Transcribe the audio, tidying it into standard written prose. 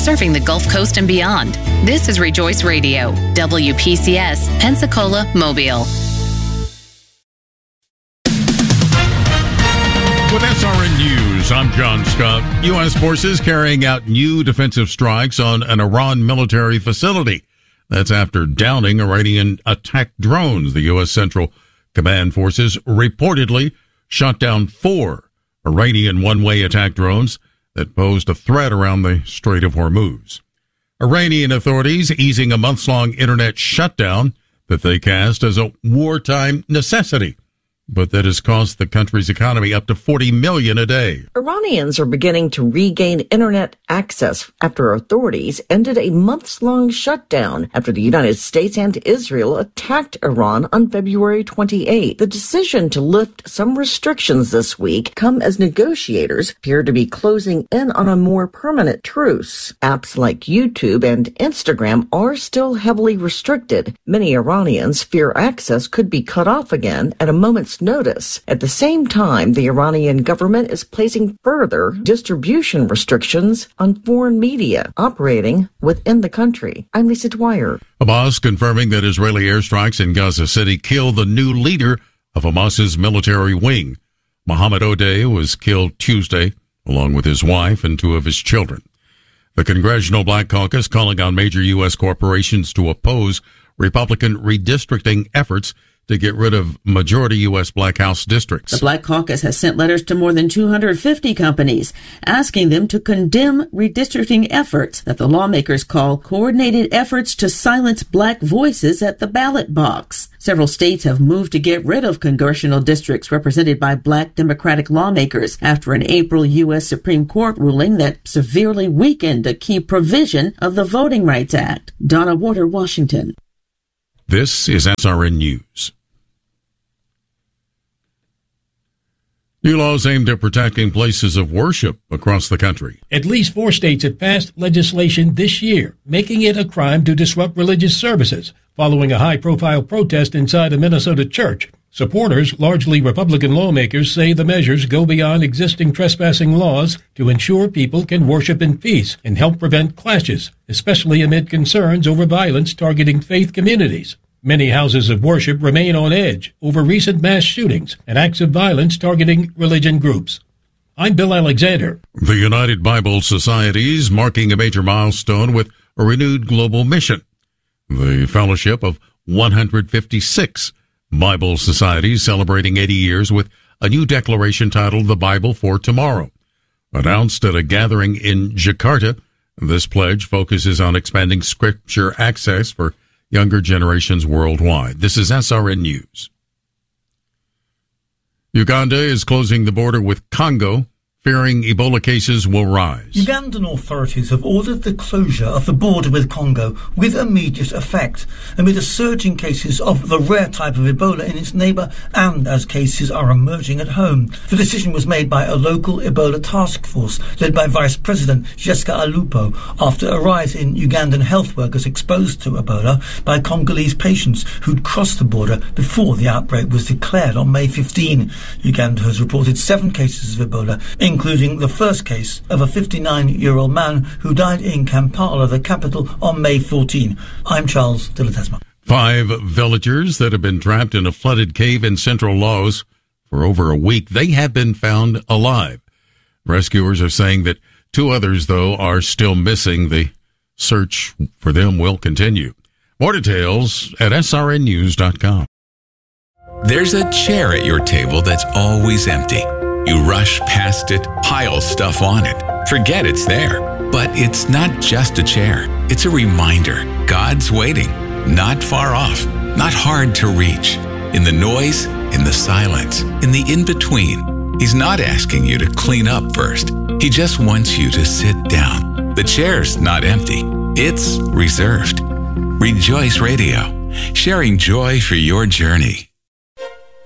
serving the Gulf Coast and beyond. This is Rejoice Radio, WPCS, Pensacola, Mobile. With SRN News, I'm John Scott. U.S. forces carrying out new defensive strikes on an Iran military facility. That's after downing Iranian attack drones. The U.S. Central Command forces reportedly shot down 4 Iranian one-way attack drones that posed a threat around the Strait of Hormuz. Iranian authorities easing a months-long internet shutdown that they cast as a wartime necessity, but that has cost the country's economy up to $40 million a day. Iranians are beginning to regain internet access after authorities ended a months-long shutdown after the United States and Israel attacked Iran on February 28. The decision to lift some restrictions this week come as negotiators appear to be closing in on a more permanent truce. Apps like YouTube and Instagram are still heavily restricted. Many Iranians fear access could be cut off again at a moment's notice. At the same time, the Iranian government is placing further distribution restrictions on foreign media operating within the country. I'm Lisa Dwyer. Hamas confirming that Israeli airstrikes in Gaza City killed the new leader of Hamas's military wing. Mohammed Odeh was killed Tuesday, along with his wife and 2 of his children. The Congressional Black Caucus calling on major U.S. corporations to oppose Republican redistricting efforts to get rid of majority U.S. Black House districts. The Black Caucus has sent letters to more than 250 companies asking them to condemn redistricting efforts that the lawmakers call coordinated efforts to silence black voices at the ballot box. Several states have moved to get rid of congressional districts represented by black Democratic lawmakers after an April U.S. Supreme Court ruling that severely weakened a key provision of the Voting Rights Act. Donna Warder, Washington. This is SRN News. New laws aimed at protecting places of worship across the country. At least 4 states have passed legislation this year, making it a crime to disrupt religious services, following a high-profile protest inside a Minnesota church. Supporters, largely Republican lawmakers, say the measures go beyond existing trespassing laws to ensure people can worship in peace and help prevent clashes, especially amid concerns over violence targeting faith communities. Many houses of worship remain on edge over recent mass shootings and acts of violence targeting religion groups. I'm Bill Alexander. The United Bible Societies marking a major milestone with a renewed global mission. The fellowship of 156 Bible societies celebrating 80 years with a new declaration titled The Bible for Tomorrow. Announced at a gathering in Jakarta, this pledge focuses on expanding scripture access for younger generations worldwide. This is SRN News. Uganda is closing the border with Congo, fearing Ebola cases will rise. Ugandan authorities have ordered the closure of the border with Congo with immediate effect, amid a surge in cases of the rare type of Ebola in its neighbour and as cases are emerging at home. The decision was made by a local Ebola task force led by Vice President Jessica Alupo after a rise in Ugandan health workers exposed to Ebola by Congolese patients who'd crossed the border before the outbreak was declared on May 15. Uganda has reported 7 cases of Ebola, including the first case of a 59-year-old man who died in Kampala, the capital, on May 14. I'm Charles de la Tesma. 5 villagers that have been trapped in a flooded cave in central Laos for over a week, they have been found alive. Rescuers are saying that 2 others, though, are still missing. The search for them will continue. More details at srnnews.com. There's a chair at your table that's always empty. You rush past it, pile stuff on it, forget it's there. But it's not just a chair. It's a reminder. God's waiting, not far off, not hard to reach. In the noise, in the silence, in the in-between. He's not asking you to clean up first. He just wants you to sit down. The chair's not empty. It's reserved. Rejoice Radio, sharing joy for your journey.